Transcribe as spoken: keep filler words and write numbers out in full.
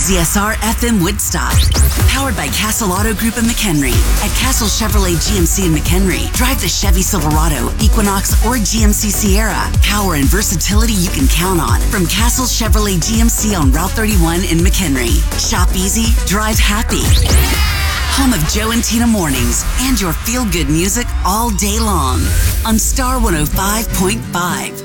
Z S R F M Woodstock. Powered by Castle Auto Group in McHenry. At Castle Chevrolet G M C in McHenry, drive the Chevy Silverado, Equinox, or G M C Sierra. Power and versatility you can count on from Castle Chevrolet G M C on Route thirty-one in McHenry. Shop easy, drive happy. Home of Joe and Tina Mornings and your feel-good music all day long on Star one oh five point five.